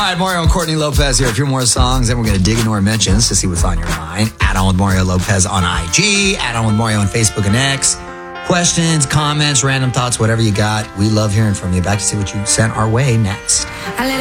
right, Mario and Courtney Lopez here. A few more songs, and we're going to dig into our mentions to see what's on your mind. Add on with Mario Lopez on IG. Add on with Mario on Facebook and X. Questions, comments, random thoughts, whatever you got. We love hearing from you. Back to see what you sent our way next.